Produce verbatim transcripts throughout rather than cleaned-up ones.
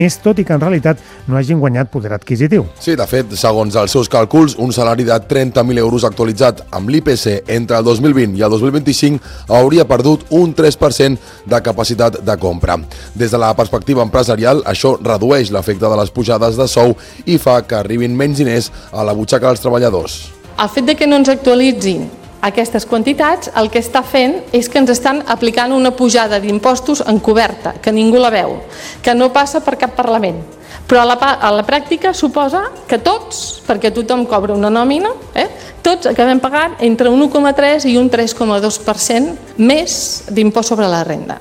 més, tot i que en realitat no hagin guanyat poder adquisitiu. Sí, de fet, segons els seus càlculs, un salari de trenta mil euros actualitzat amb l'I P C entre el dos mil vint i el dos mil vint-i-cinc hauria perdut un tres per cent de capacitat de compra. Des de la perspectiva empresarial, això redueix l'efecte de les pujades de sou i fa que arribin menys diners a la butxaca dels treballadors. El fet de que no ens actualitzin aquestes quantitats el que està fent és que ens estan aplicant una pujada d'impostos encoberta, que ningú la veu, que no passa per cap Parlament. Però a la, a la pràctica suposa que tots, perquè tothom cobra una nòmina, eh, tots acabem pagant entre un u coma tres i un tres coma dos per cent més d'impost sobre la renda.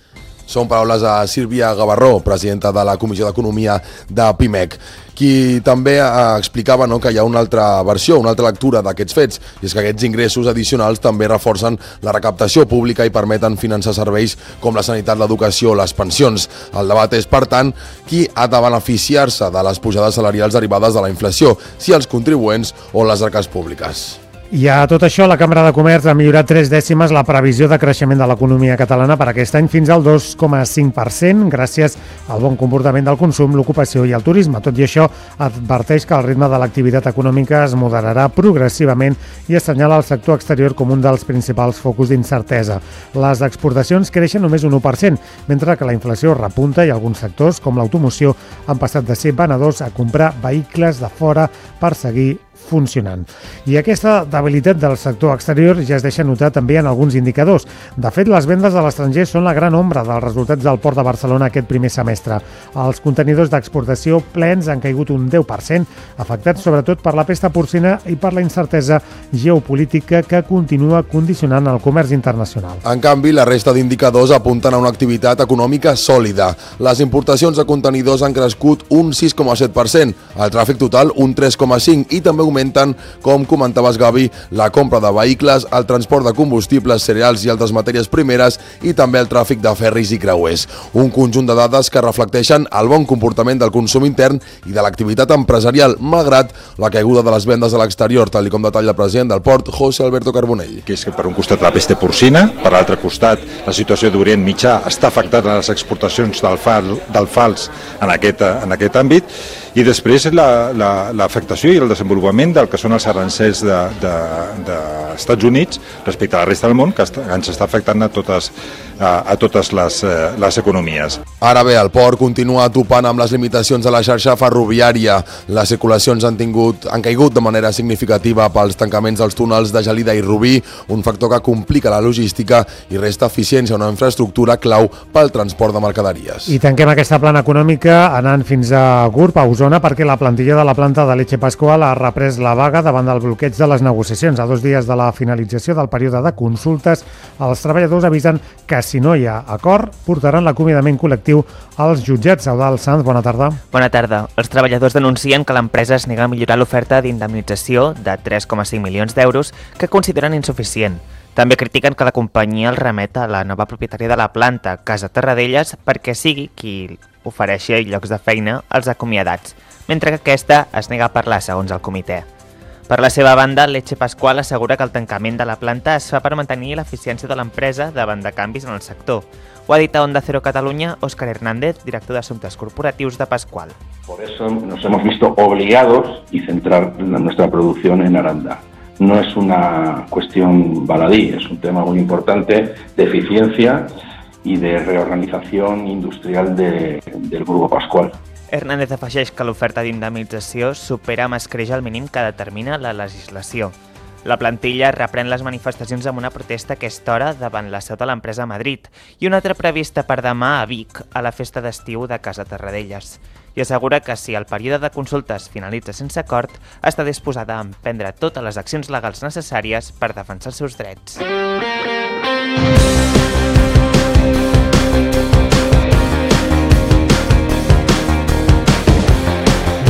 Són paraules a Sílvia Gavarró, presidenta de la Comissió d'Economia de Pimec, qui també explicava no, que hi ha una altra versió, una altra lectura d'aquests fets, i és que aquests ingressos addicionals també reforcen la recaptació pública i permeten finançar serveis com la sanitat, l'educació, les pensions. El debat és, per tant, qui ha de beneficiar-se de les pujades salarials derivades de la inflació, si els contribuents o les arques públiques. I a tot això, la Cambra de Comerç ha millorat tres dècimes la previsió de creixement de l'economia catalana per aquest any fins al dos coma cinc per cent, gràcies al bon comportament del consum, l'ocupació i el turisme. Tot i això, adverteix que el ritme de l'activitat econòmica es moderarà progressivament i assenyala el sector exterior com un dels principals focus d'incertesa. Les exportacions creixen només un u per cent, mentre que la inflació repunta i alguns sectors, com l'automoció, han passat de ser venedors a comprar vehicles de fora per seguir funcionant. I aquesta debilitat del sector exterior ja es deixa notar també en alguns indicadors. De fet, les vendes a l'estranger són la gran ombra dels resultats del Port de Barcelona aquest primer semestre. Els contenidors d'exportació plens han caigut un deu per cent, afectats sobretot per la pesta porcina i per la incertesa geopolítica que continua condicionant el comerç internacional. En canvi, la resta d'indicadors apunten a una activitat econòmica sòlida. Les importacions de contenidors han crescut un sis coma set per cent, el tràfic total un tres coma cinc per cent i també augmenten, com comentaves Gavi, la compra de vehicles, el transport de combustibles, cereals i altres matèries primeres i també el tràfic de ferris i creuers. Un conjunt de dades que reflecteixen el bon comportament del consum intern i de l'activitat empresarial, malgrat la caiguda de les vendes a l'exterior, tal com detalla el president del port, José Alberto Carbonell. Que és que per un costat la pesta porcina, per l'altre costat la situació d'Orient Mitjà està afectant a les exportacions del, fal, del fals en aquest, en aquest àmbit, i després l'afectació la, la, i el desenvolupament del que són els arancels dels de, de, de Estats Units respecte a la resta del món, que està, ens està afectant a totes, a, a totes les, les economies. Ara bé, el port continua topant amb les limitacions de la xarxa ferroviària. Les circulacions han, tingut, han caigut de manera significativa pels tancaments dels túnels de Gelida i Rubí, un factor que complica la logística i resta eficiència a una infraestructura clau pel transport de mercaderies. I tanquem aquesta plana econòmica anant fins a Gurb, a Osona, perquè la plantilla de la planta de Leche Pascual ha reprès la vaga davant del bloqueig de les negociacions. A dos dies de la finalització del període de consultes, els treballadors avisen que si no hi ha acord, portaran l'acomiadament col·lectiu als jutjats. Eudald Sanz, bona tarda. Bona tarda. Els treballadors denuncien que l'empresa es nega a millorar l'oferta d'indemnització de tres coma cinc milions d'euros que consideren insuficient. També critiquen que la companyia el remeta a la nova propietària de la planta, Casa Terradellas, perquè sigui qui ofereixi llocs de feina als acomiadats, mentre que aquesta es nega a parlar, segons el comitè. Per la seva banda, Leche Pascual assegura que el tancament de la planta es fa per mantenir l'eficiència de l'empresa davant de canvis en el sector. Ho ha dit a Onda Cero Catalunya Óscar Hernández, director d'Assumptes Corporatius de Pascual. Por eso nos hemos visto obligados y centrar nuestra producción en Aranda. No es una cuestión baladí, es un tema muy importante de eficiencia y de reorganización industrial de, del Grupo Pascual. Hernández afegeix que l'oferta d'indemnització supera amb escreix el mínim que determina la legislació. La plantilla reprèn les manifestacions amb una protesta aquesta hora davant la seu de l'empresa a Madrid i una altra prevista per demà a Vic, a la festa d'estiu de Casa Terradellas. I assegura que si el període de consultes finalitza sense acord, està disposada a emprendre totes les accions legals necessàries per defensar els seus drets.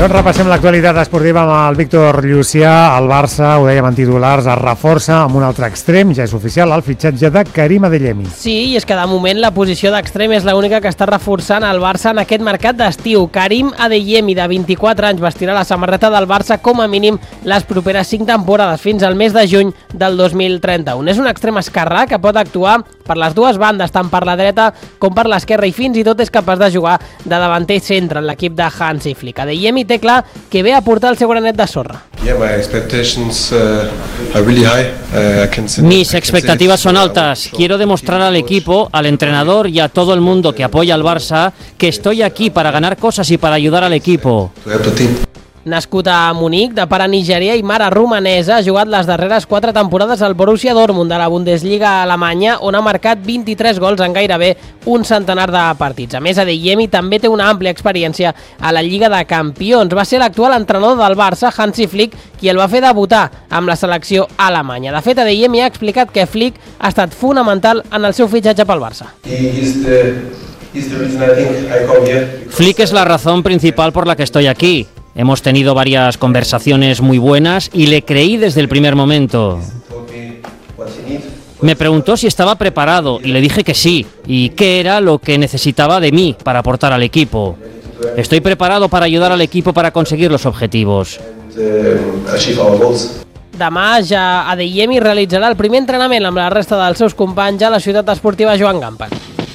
Doncs repassem l'actualitat esportiva amb el Víctor Llucià. El Barça, ho dèiem en titulars, es reforça amb un altre extrem. Ja és oficial el fitxatge de Karim Adeyemi. Sí, i és que de moment la posició d'extrem és l'única que està reforçant el Barça en aquest mercat d'estiu. Karim Adeyemi, de vint-i-quatre anys, vestirà la samarreta del Barça com a mínim les properes cinc temporades, fins al mes de juny del dos mil trenta-u. És un extrem esquerrà que pot actuar per les dues bandes, tant per la dreta com per l'esquerra, i fins i tot és capaç de jugar de davanter centre en l'equip de Hansi Flick. Adeyemi té clar que ve a portar el seu granet de sorra. Yeah, my expectations uh, are really high. Uh, I can say, Mis expectativas son altas. Quiero demostrar al equipo, al entrenador y a todo el mundo que apoya al Barça que estoy aquí para ganar cosas y para ayudar al equipo. Nascut a Munic, de pare nigerià i mare romanesa, ha jugat les darreres quatre temporades al Borussia Dortmund de la Bundesliga alemanya, on ha marcat vint-i-tres gols en gairebé un centenar de partits. A més, Adeyemi també té una àmplia experiència a la Lliga de Campions. Va ser l'actual entrenador del Barça, Hansi Flick, qui el va fer debutar amb la selecció alemanya. De fet, Adeyemi ha explicat que Flick ha estat fonamental en el seu fitxatge pel Barça. Flick es la razón principal por la que estoy aquí. Hemos tenido varias conversaciones muy buenas y le creí desde el primer momento. Me preguntó si estaba preparado y le dije que sí, y qué era lo que necesitaba de mí para aportar al equipo. Estoy preparado para ayudar al equipo para conseguir los objetivos. Demà ja Adeyemi realitzarà el primer entrenament amb la resta dels seus companys a la ciutat esportiva Joan Gamper.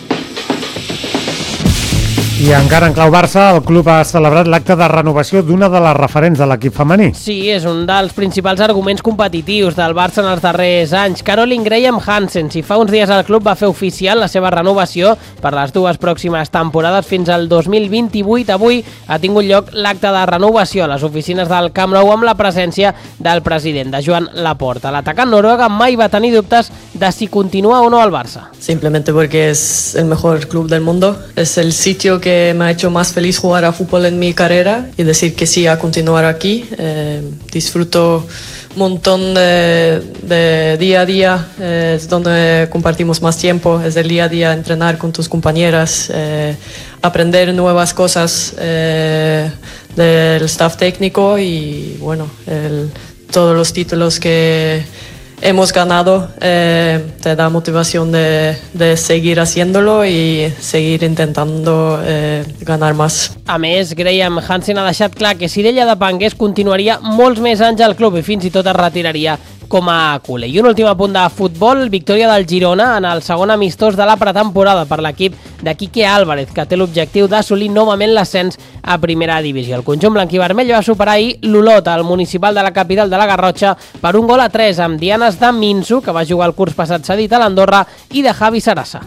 I encara en clau Barça, el club ha celebrat l'acte de renovació d'una de les referents de l'equip femení. Sí, és un dels principals arguments competitius del Barça en els darrers anys. Caroline Graham Hansen, si fa uns dies el club va fer oficial la seva renovació per les dues pròximes temporades fins al dos mil vint-i-vuit, avui ha tingut lloc l'acte de renovació a les oficines del Camp Nou amb la presència del president, de Joan Laporta. L'atacant noruega mai va tenir dubtes de si continua o no al Barça. Simplemente porque es el mejor club del mundo, es el sitio que que me ha hecho más feliz jugar a fútbol en mi carrera y decir que sí a continuar aquí. Eh, disfruto un montón de, de día a día, eh, es donde compartimos más tiempo, es el día a día entrenar con tus compañeras, eh, aprender nuevas cosas eh, del staff técnico y bueno, el, todos los títulos que hemos ganado, eh, te da motivación de, de seguir haciéndolo y seguir intentando eh, ganar más. A més, Graham Hansen ha deixat clar que si d'ella depengués continuaria molts més anys al club i fins i tot es retiraria com a culer. I un últim apunt de futbol, victòria del Girona en el segon amistós de la pretemporada per l'equip de Quique Álvarez, que té l'objectiu d'assolir novament l'ascens a primera divisió. El conjunt blanquivermell va superar ahir l'Olot, al municipal de la capital de la Garrotxa, per un gol a tres, amb dianes de Minso, que va jugar el curs passat cedit a l'Andorra, i de Javi Sarasa.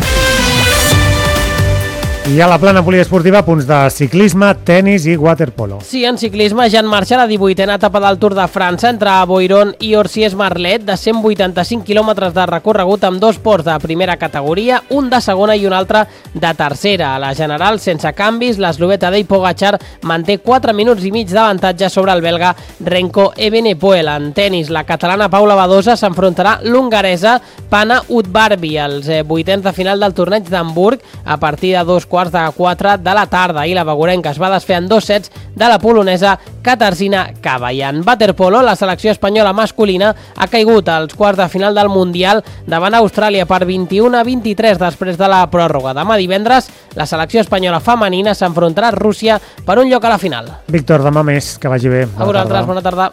I a la plana poliesportiva, punts de ciclisme, tennis i waterpolo. Sí, en ciclisme ja en marxa la divuitena etapa del Tour de França entre Boiron i Orsies-Marlet, de cent vuitanta-cinc quilòmetres de recorregut amb dos ports de primera categoria, un de segona i un altre de tercera. A la general, sense canvis, l'eslovè Tadej Pogačar manté quatre minuts i mig d'avantatge sobre el belga Renko Evenepoel. En tennis, la catalana Paula Badosa s'enfrontarà l'hongaresa Pana Udvarbi als vuitens de final del torneig d'Hamburg a partir de dos quarts de quatre de la tarda, i la begurenca es va desfer en dos sets de la polonesa Katarzyna Kawa. I en waterpolo, la selecció espanyola masculina ha caigut als quarts de final del Mundial davant Austràlia per vint-i-u a vint-i-tres després de la pròrroga. Demà divendres, la selecció espanyola femenina s'enfrontarà a Rússia per un lloc a la final. Víctor, demà més, que vagi bé. A vosaltres, bona tarda.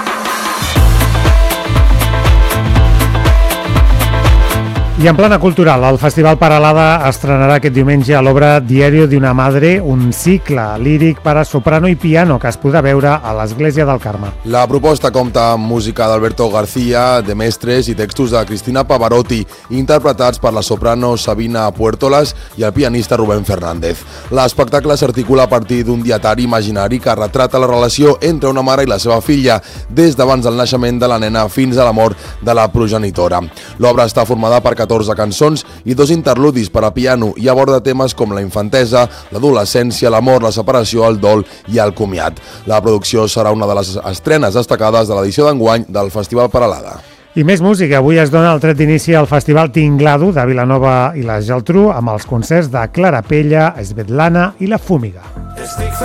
I en plana cultural, el Festival Paralada estrenarà aquest diumenge a l'obra Diario de una Madre, un cicle líric per a soprano i piano que es podrà veure a l'Església del Carme. La proposta compta amb música d'Alberto García, de Mestres i textos de Cristina Pavarotti, interpretats per la soprano Sabina Puertolas i el pianista Rubén Fernández. L'espectacle s'articula a partir d'un dietari imaginari que retrata la relació entre una mare i la seva filla, des d'abans del naixement de la nena fins a la mort de la progenitora. L'obra està formada per catorze cançons i dos interludis per a piano i aborda temes com la infantesa, l'adolescència, l'amor, la separació, el dol i el comiat. La producció serà una de les estrenes destacades de l'edició d'enguany del Festival Paralada. I més música. Avui es dona el tret d'inici al Festival Tinglado de Vilanova i la Geltrú amb els concerts de Clara Pella, Svetlana i La Fúmiga.